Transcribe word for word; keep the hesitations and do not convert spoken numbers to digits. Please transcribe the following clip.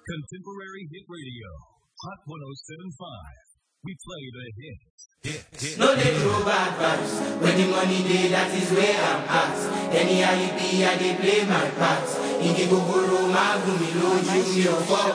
Contemporary Hit Radio, Hot one oh seven point five. We play the hits. Hit, hit. No dey throw bad vibes. When the money dey, that is where I'm at. Anyhow you be, I dey play my part. Igi gogoro, ma gumi loju mi o fo.